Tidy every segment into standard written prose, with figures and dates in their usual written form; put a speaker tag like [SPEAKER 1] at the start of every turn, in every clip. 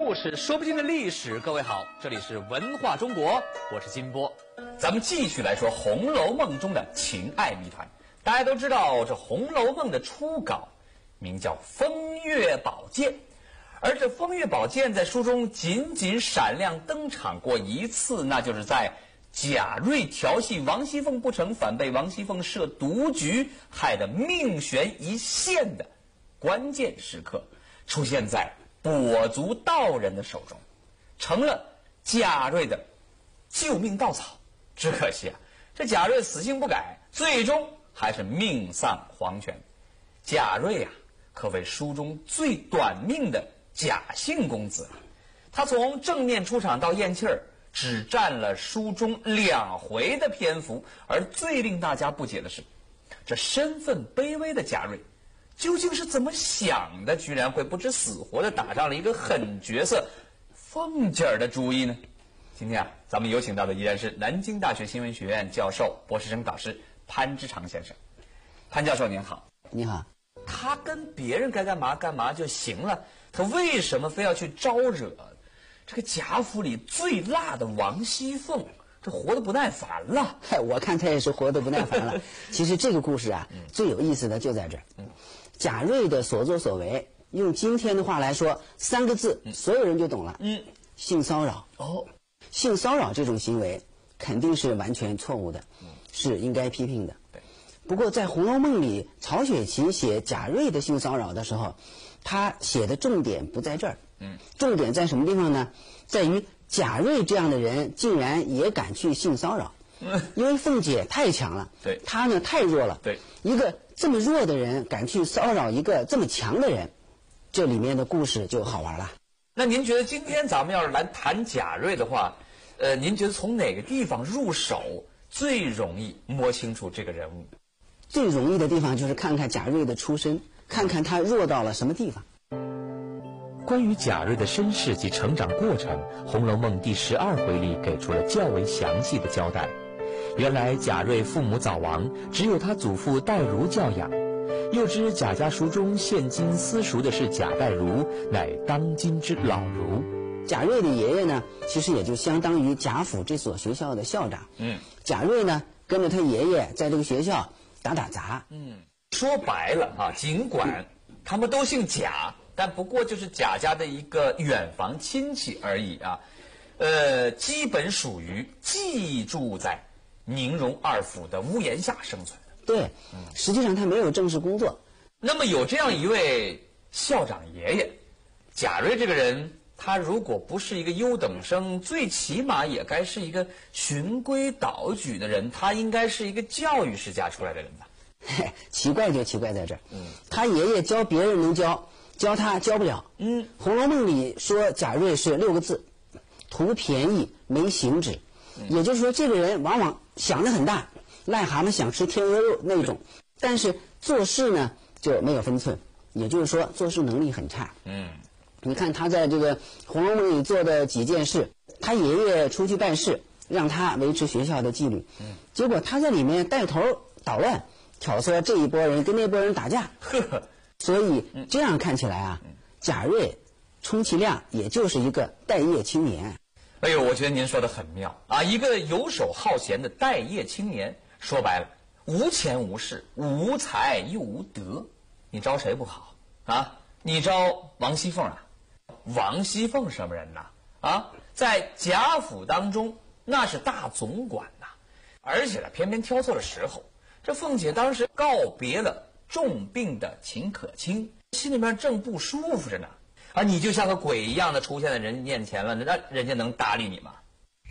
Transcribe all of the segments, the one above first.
[SPEAKER 1] 故事，说不尽的历史。各位好，这里是文化中国，我是金波。咱们继续来说《红楼梦》中的情爱谜团。大家都知道，这《红楼梦》的初稿名叫《风月宝鉴》，而这《风月宝鉴》在书中仅仅闪亮登场过一次，那就是在贾瑞调戏王熙凤不成，反被王熙凤设毒局，害得命悬一线的关键时刻，出现在跛足道人的手中，成了贾瑞的救命稻草。只可惜啊，这贾瑞死性不改，最终还是命丧黄泉。贾瑞啊，可谓书中最短命的贾姓公子了。他从正面出场到咽气儿，只占了书中2回的篇幅。而最令大家不解的是，这身份卑微的贾瑞究竟是怎么想的，居然会不知死活的打上了一个狠角色凤姐儿的主意呢？今天啊，咱们有请到的依然是南京大学新闻学院教授、博士生导师潘之常先生。潘教授您好。
[SPEAKER 2] 你好。
[SPEAKER 1] 他跟别人该干嘛干嘛就行了，他为什么非要去招惹这个贾府里最辣的王熙凤？这活得不耐烦了。
[SPEAKER 2] 我看他也是活得不耐烦了。其实这个故事啊，最有意思的就在这儿。贾瑞的所作所为，用今天的话来说，3个字，所有人就懂了。性骚扰。性骚扰这种行为肯定是完全错误的，是应该批评的。不过在《红楼梦》里，曹雪芹写贾瑞的性骚扰的时候，他写的重点不在这儿。重点在什么地方呢？在于贾瑞这样的人竟然也敢去性骚扰。因为凤姐太强了，
[SPEAKER 1] 对，
[SPEAKER 2] 她呢太弱了，
[SPEAKER 1] 对，
[SPEAKER 2] 一个这么弱的人敢去骚扰一个这么强的人，这里面的故事就好玩了。
[SPEAKER 1] 那您觉得今天咱们要是来谈贾瑞的话，您觉得从哪个地方入手最容易摸清楚这个人物？
[SPEAKER 2] 最容易的地方就是看看贾瑞的出身，看看他弱到了什么地方。
[SPEAKER 3] 关于贾瑞的身世及成长过程，《红楼梦》第12回里给出了较为详细的交代。原来贾瑞父母早亡，只有他祖父戴如教养。又知贾家塾中现今私塾的是贾代儒，乃当今之老儒。
[SPEAKER 2] 贾瑞的爷爷呢，其实也就相当于贾府这所学校的校长。贾瑞呢，跟着他爷爷在这个学校打杂。
[SPEAKER 1] 说白了啊，尽管他们都姓贾，但不过就是贾家的一个远房亲戚而已啊。基本属于寄住在宁荣2府的屋檐下生存。
[SPEAKER 2] 对，实际上他没有正式工作。
[SPEAKER 1] 那么有这样一位校长爷爷，贾瑞这个人，他如果不是一个优等生，最起码也该是一个循规蹈矩的人，他应该是一个教育世家出来的人吧？
[SPEAKER 2] 奇怪就奇怪在这儿。他爷爷教别人能教，教他教不了。红楼梦里说贾瑞是6个字：图便宜没行止。也就是说，这个人往往想得很大，癞蛤蟆想吃天鹅肉那种，但是做事呢就没有分寸，也就是说做事能力很差。你看他在这个《红楼梦》里做的几件事，他爷爷出去办事，让他维持学校的纪律，结果他在里面带头捣乱，挑唆这一拨人跟那拨人打架。所以这样看起来啊，贾瑞充其量也就是一个待业青年。
[SPEAKER 1] 哎呦，我觉得您说的很妙啊！一个游手好闲的待业青年，说白了，无钱无势，无才又无德，你招谁不好啊？你招王熙凤啊？王熙凤什么人呐？在贾府当中那是大总管呐，而且呢，偏偏挑错了时候。这凤姐当时告别了重病的秦可卿，心里面正不舒服着呢。而你就像个鬼一样的出现在人家面前了，那人家能搭理你吗？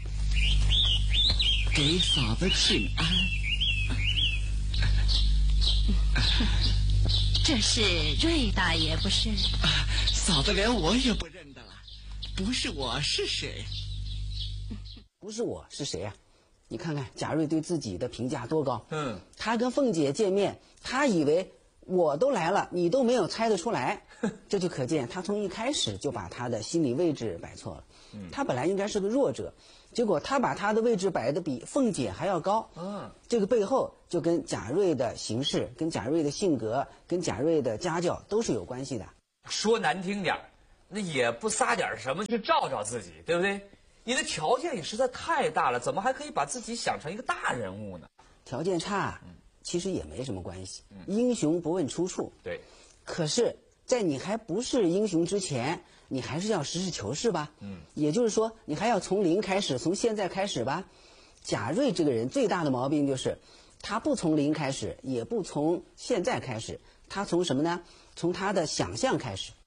[SPEAKER 4] 给嫂子请安。
[SPEAKER 5] 这是瑞大爷不是？
[SPEAKER 4] 嫂子连我也不认得了，不是我是谁？
[SPEAKER 2] 不是我是谁啊？你看看贾瑞对自己的评价多高。他跟凤姐见面，他以为我都来了，你都没有猜得出来，这就可见他从一开始就把他的心理位置摆错了。他本来应该是个弱者，结果他把他的位置摆得比凤姐还要高。这个背后就跟贾瑞的行事、跟贾瑞的性格、跟贾瑞的家教都是有关系的。
[SPEAKER 1] 说难听点， 那也不撒点什么去照照自己，对不对？你的条件也实在太大了，怎么还可以把自己想成一个大人物呢？
[SPEAKER 2] 条件差，其实也没什么关系。英雄不问出处。
[SPEAKER 1] 对。
[SPEAKER 2] 可是，在你还不是英雄之前，你还是要实事求是吧？也就是说，你还要从零开始，从现在开始吧。贾瑞这个人最大的毛病就是，他不从零开始，也不从现在开始，他从什么呢？从他的想象开始。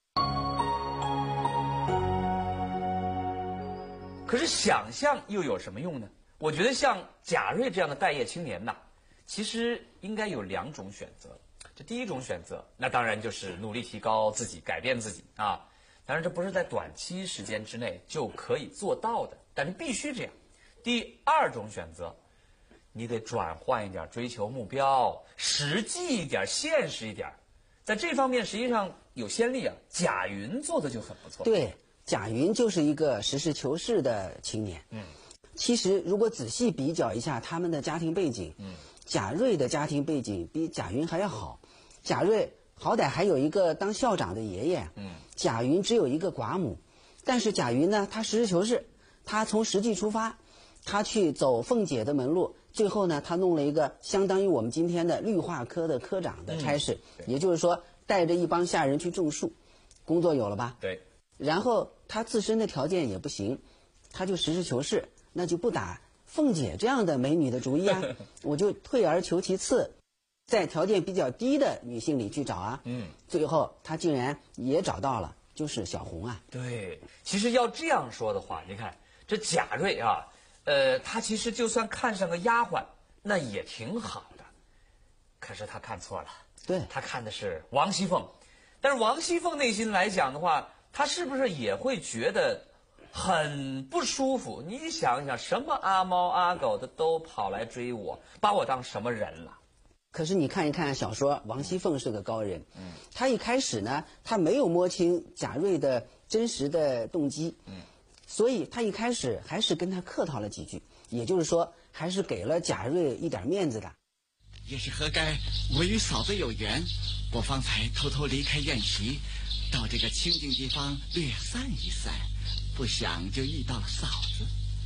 [SPEAKER 1] 可是想象又有什么用呢？我觉得像贾瑞这样的待业青年呐，其实应该有2种选择。这第一种选择，那当然就是努力提高自己，改变自己啊。当然，这不是在短期时间之内就可以做到的，但是必须这样。第2种选择，你得转换一点追求目标，实际一点，现实一点。在这方面实际上有先例啊，贾云做的就很不错。
[SPEAKER 2] 对。贾云就是一个实事求是的青年。其实如果仔细比较一下他们的家庭背景，贾瑞的家庭背景比贾云还要好。贾瑞好歹还有一个当校长的爷爷，贾云只有一个寡母。但是贾云呢，他实事求是，他从实际出发，他去走凤姐的门路，最后呢，他弄了一个相当于我们今天的绿化科的科长的差事，也就是说带着一帮下人去种树，工作有了吧？
[SPEAKER 1] 对。
[SPEAKER 2] 然后他自身的条件也不行，他就实事求是，那就不打凤姐这样的美女的主意啊，我就退而求其次，在条件比较低的女性里去找啊。最后他竟然也找到了，就是小红啊。
[SPEAKER 1] 对，其实要这样说的话，你看这贾瑞啊，他其实就算看上个丫鬟，那也挺好的。可是他看错了，
[SPEAKER 2] 对，
[SPEAKER 1] 他看的是王熙凤，但是王熙凤内心来讲的话，他是不是也会觉得很不舒服？你想想，什么阿猫阿狗的都跑来追我，把我当什么人了？
[SPEAKER 2] 可是你看一看小说，王熙凤是个高人，他一开始呢，他没有摸清贾瑞的真实的动机，所以他一开始还是跟他客套了几句，也就是说，还是给了贾瑞一点面子的。
[SPEAKER 4] 也是活该，我与嫂子有缘，我方才偷偷离开宴席，到这个清静地方略散一散，不想就遇到了嫂子，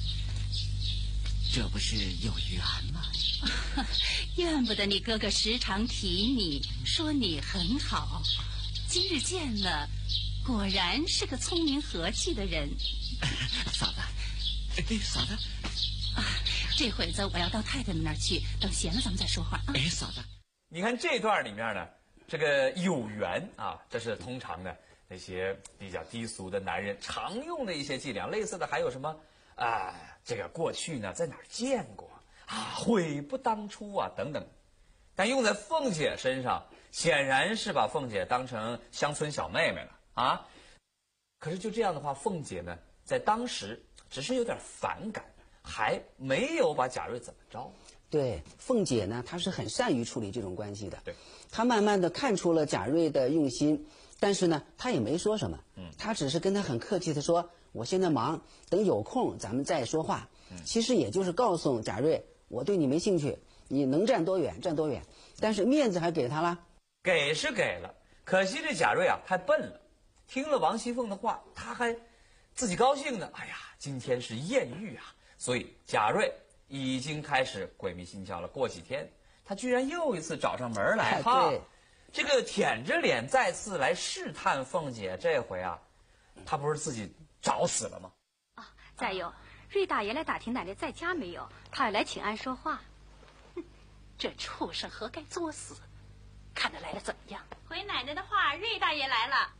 [SPEAKER 4] 这不是有缘吗？
[SPEAKER 5] 怨不得你哥哥时常提你，说你很好。今日见了，果然是个聪明和气的人。
[SPEAKER 4] 嫂子，嫂子，
[SPEAKER 5] 这会子我要到太太们那儿去，等闲了咱们再说话啊。
[SPEAKER 4] 嫂子，
[SPEAKER 1] 你看这段里面呢，这个有缘啊，这是通常的那些比较低俗的男人常用的一些伎俩。类似的还有什么这个过去呢在哪儿见过啊，悔不当初啊等等。但用在凤姐身上，显然是把凤姐当成乡村小妹妹了啊。可是就这样的话，凤姐呢在当时只是有点反感，还没有把贾瑞怎么着。
[SPEAKER 2] 对，凤姐呢，她是很善于处理这种关系的。
[SPEAKER 1] 对，
[SPEAKER 2] 她慢慢的看出了贾瑞的用心，但是呢，她也没说什么。她只是跟他很客气的说：“我现在忙，等有空咱们再说话。”其实也就是告诉贾瑞，我对你没兴趣，你能站多远站多远。但是面子还给他了，
[SPEAKER 1] 给是给了，可惜这贾瑞啊太笨了，听了王熙凤的话，他还自己高兴呢。哎呀，今天是艳遇啊！所以贾瑞已经开始鬼迷心窍了。过几天，他居然又一次找上门来哈。
[SPEAKER 2] 对，
[SPEAKER 1] 这个舔着脸再次来试探凤姐，这回啊，他不是自己找死了吗？
[SPEAKER 6] 啊，再有，瑞大爷来打听奶奶在家没有，他要来请安说话。
[SPEAKER 5] 哼，这畜生何该作死？看他来了怎么样？
[SPEAKER 6] 回奶奶的话，瑞大爷来了。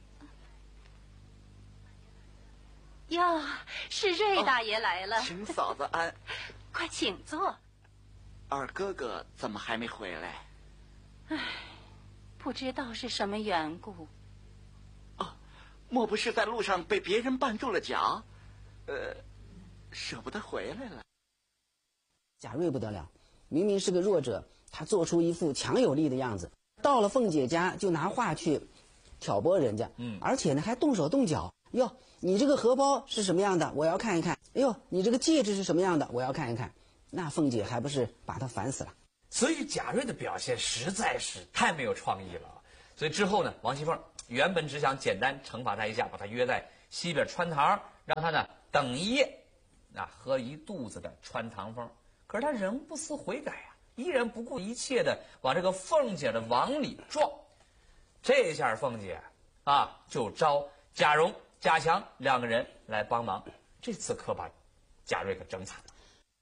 [SPEAKER 5] 哟，是瑞大爷来了，
[SPEAKER 4] 请嫂子安。
[SPEAKER 5] 快请坐。
[SPEAKER 4] 二哥哥怎么还没回来？
[SPEAKER 5] 唉，不知道是什么缘故。
[SPEAKER 4] 哦，莫不是在路上被别人绊住了脚？舍不得回来了。
[SPEAKER 2] 贾瑞不得了，明明是个弱者，他做出一副强有力的样子，到了凤姐家就拿话去挑拨人家，而且呢还动手动脚。哟，你这个荷包是什么样的？我要看一看。哎呦，你这个戒指是什么样的？我要看一看。那凤姐还不是把他烦死了。
[SPEAKER 1] 所以贾瑞的表现实在是太没有创意了。所以之后呢，王熙凤原本只想简单惩罚他一下，把他约在西边穿堂，让他呢等一夜，喝一肚子的穿堂风。可是他仍不思悔改啊，依然不顾一切的往这个凤姐的网里撞。这下凤姐就招贾蓉、贾强2个人来帮忙，这次可把贾瑞给整惨了。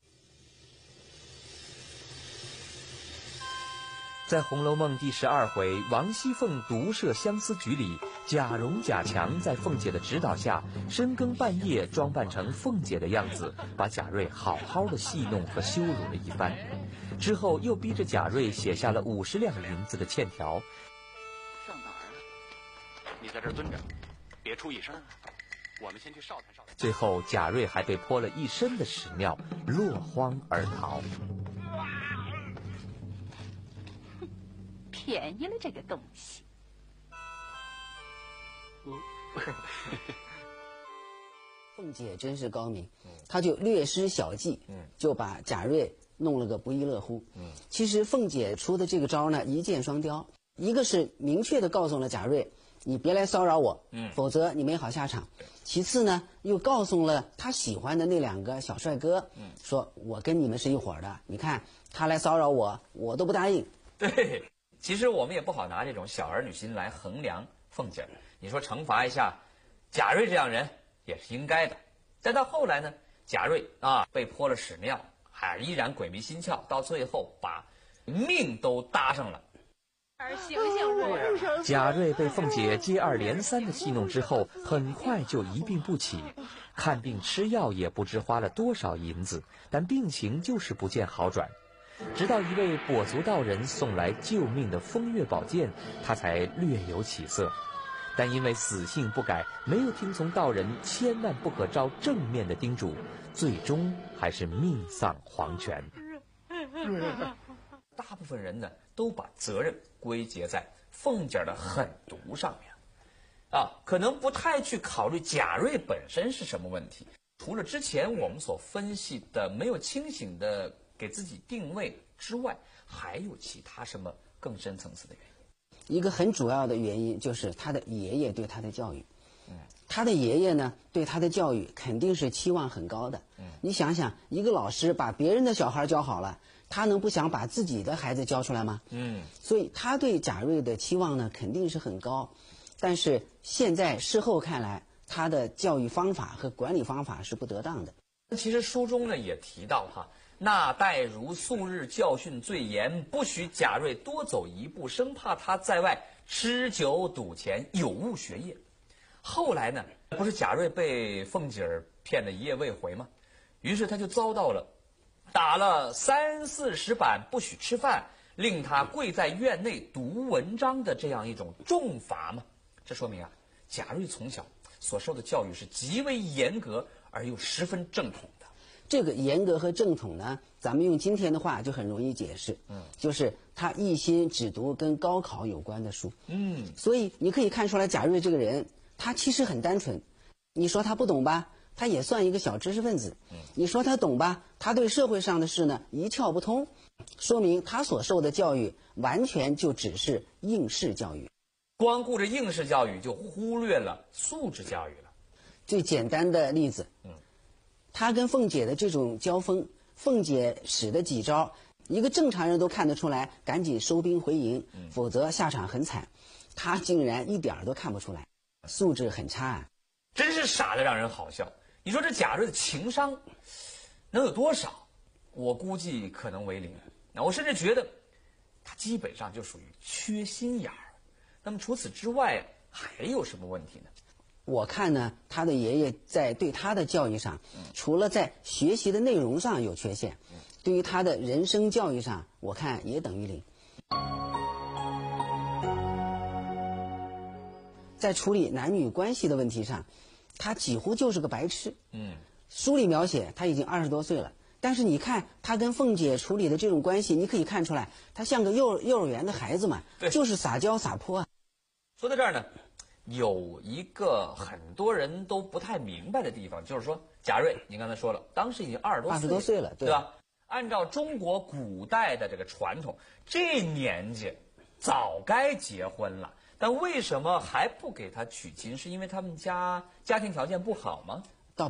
[SPEAKER 3] 在《红楼梦》第12回王熙凤独设相思局里，贾蓉、贾强在凤姐的指导下，深更半夜装扮成凤姐的样子，把贾瑞好好的戏弄和羞辱了一番。之后又逼着贾瑞写下了50两银子的欠条。
[SPEAKER 7] 上哪儿啊？你在这儿蹲着，别出一声。我们先去哨台哨台。
[SPEAKER 3] 最后贾瑞还被泼了一身的屎尿，落荒而逃。
[SPEAKER 5] 便宜了这个东西。
[SPEAKER 2] 凤姐真是高明，她就略施小计，就把贾瑞弄了个不亦乐乎。其实凤姐出的这个招呢，一箭双雕，一个是明确的告诉了贾瑞，你别来骚扰我，否则你没好下场。其次呢，又告诉了他喜欢的那2个小帅哥，说我跟你们是一伙的，你看他来骚扰我，我都不答应。
[SPEAKER 1] 对。其实我们也不好拿这种小儿女心来衡量凤姐。你说惩罚一下贾瑞这样人也是应该的。再到后来呢，贾瑞被泼了屎尿，还依然鬼迷心窍，到最后把命都搭上了。
[SPEAKER 6] 醒醒，
[SPEAKER 3] 贾瑞被凤姐接二连三的戏弄之后，很快就一病不起，看病吃药也不知花了多少银子，但病情就是不见好转。直到一位跛足道人送来救命的风月宝剑，他才略有起色。但因为死性不改，没有听从道人千万不可照正面的叮嘱，最终还是命丧黄泉。
[SPEAKER 1] 大部分人呢都把责任归结在凤姐的狠毒上面，可能不太去考虑贾瑞本身是什么问题。除了之前我们所分析的没有清醒的给自己定位之外，还有其他什么更深层次的原因？
[SPEAKER 2] 一个很主要的原因就是他的爷爷对他的教育。他的爷爷呢对他的教育肯定是期望很高的。你想想，一个老师把别人的小孩教好了，他能不想把自己的孩子教出来吗？所以他对贾瑞的期望呢肯定是很高。但是现在事后看来，他的教育方法和管理方法是不得当的。
[SPEAKER 1] 其实书中呢也提到那代如素日教训最严，不许贾瑞多走一步，生怕他在外吃酒赌钱，有误学业。后来呢，不是贾瑞被凤姐儿骗得一夜未回吗？于是他就遭到了打了30-40板，不许吃饭，令他跪在院内读文章的这样一种重罚嘛。这说明贾瑞从小所受的教育是极为严格而又十分正统的。
[SPEAKER 2] 这个严格和正统呢，咱们用今天的话就很容易解释，就是他一心只读跟高考有关的书。所以你可以看出来贾瑞这个人，他其实很单纯。你说他不懂吧，他也算一个小知识分子。你说他懂吧，他对社会上的事呢一窍不通，说明他所受的教育完全就只是应试教育。
[SPEAKER 1] 光顾着应试教育，就忽略了素质教育了。
[SPEAKER 2] 最简单的例子，他跟凤姐的这种交锋，凤姐使的几招，一个正常人都看得出来，赶紧收兵回营，否则下场很惨。他竟然一点都看不出来，素质很差
[SPEAKER 1] 真是傻得让人好笑。你说这贾瑞的情商能有多少？我估计可能为0。我甚至觉得他基本上就属于缺心眼儿。那么除此之外还有什么问题呢？
[SPEAKER 2] 我看呢，他的爷爷在对他的教育上，除了在学习的内容上有缺陷，对于他的人生教育上，我看也等于0。在处理男女关系的问题上，他几乎就是个白痴。书里描写他已经20多岁了，但是你看他跟凤姐处理的这种关系，你可以看出来，他像个幼儿园的孩子嘛，就是撒娇撒泼
[SPEAKER 1] 说到这儿呢，有一个很多人都不太明白的地方，就是说贾瑞，你刚才说了，当时已经20多岁了，
[SPEAKER 2] 对
[SPEAKER 1] 吧？按照中国古代的这个传统，这年纪早该结婚了。 但为什么还不给他娶亲？是因为他们家庭条件不好吗？